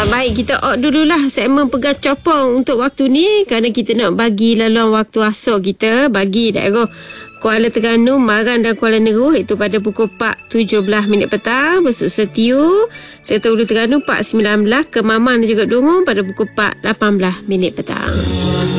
Baik, kita out dululah segmen Pegang Copong untuk waktu ni, kerana kita nak bagi laluan waktu asar kita bagi daerah Kuala Terengganu, Maran dan Kuala Neruh, iaitu pada pukul 4.17 petang berserta Tio serta Ulu Terengganu 4.19, Kemaman dan juga Dungun pada pukul 4.18 petang.